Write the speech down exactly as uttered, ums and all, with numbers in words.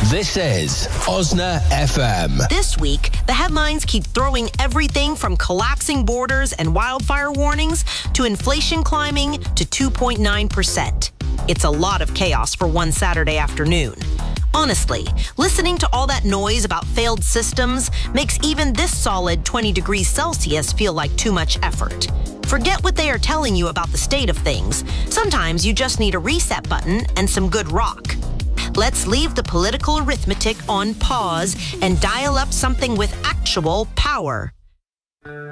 This is Osna F M. This week, the headlines keep throwing everything from collapsing borders and wildfire warnings to inflation climbing to two point nine percent. It's a lot of chaos for one Saturday afternoon. Honestly, listening to all that noise about failed systems makes even this solid twenty degrees Celsius feel like too much effort. Forget what they are telling you about the state of things. Sometimes you just need a reset button and some good rock. Let's leave the political arithmetic on pause and dial up something with actual power.